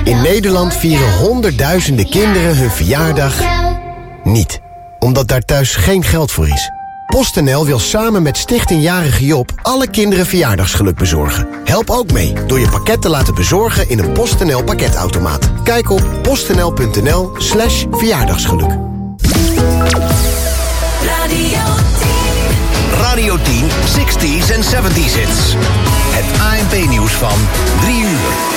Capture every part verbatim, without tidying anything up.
In Nederland vieren honderdduizenden kinderen hun verjaardag niet. Omdat daar thuis geen geld voor is. PostNL wil samen met Stichting Jarige Job alle kinderen verjaardagsgeluk bezorgen. Help ook mee door je pakket te laten bezorgen in een PostNL pakketautomaat. Kijk op postnl.nl slash verjaardagsgeluk. Radio tien, zestig's en zeventig's hits. Het A N P-nieuws van drie uur.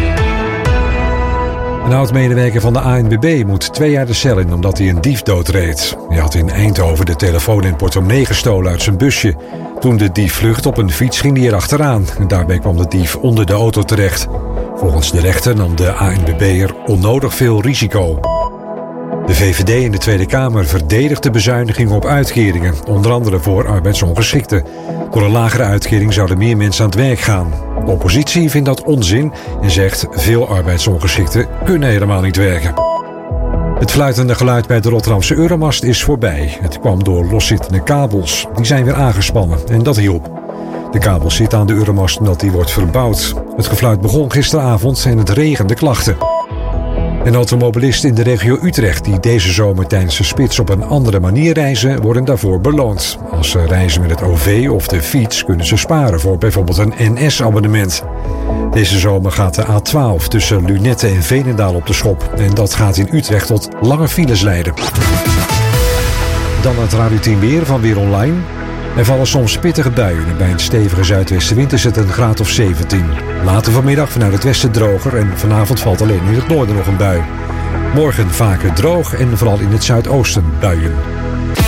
Een oud-medewerker van de A N W B moet twee jaar de cel in omdat hij een dief doodreed. Hij had in Eindhoven de telefoon en portemonnee gestolen uit zijn busje. Toen de dief vlucht op een fiets ging hij erachteraan. En daarbij kwam de dief onder de auto terecht. Volgens de rechter nam de A N W B'er onnodig veel risico. De V V D in de Tweede Kamer verdedigt de bezuinigingen op uitkeringen, onder andere voor arbeidsongeschikten. Door een lagere uitkering zouden meer mensen aan het werk gaan. De oppositie vindt dat onzin en zegt veel arbeidsongeschikten kunnen helemaal niet werken. Het fluitende geluid bij de Rotterdamse Euromast is voorbij. Het kwam door loszittende kabels. Die zijn weer aangespannen en dat hielp. De kabel zit aan de Euromast omdat die wordt verbouwd. Het gefluit begon gisteravond en het regende klachten. En automobilisten in de regio Utrecht die deze zomer tijdens de spits op een andere manier reizen, worden daarvoor beloond. Als ze reizen met het O V of de fiets kunnen ze sparen voor bijvoorbeeld een N S-abonnement. Deze zomer gaat de A twaalf tussen Lunette en Veenendaal op de schop. En dat gaat in Utrecht tot lange files leiden. Dan het Radio tien weer van Weer Online. Er vallen soms pittige buien en bij een stevige zuidwestenwind is het een graad of zeventien. Later vanmiddag vanuit het westen droger en vanavond valt alleen in het noorden nog een bui. Morgen vaker droog en vooral in het zuidoosten buien.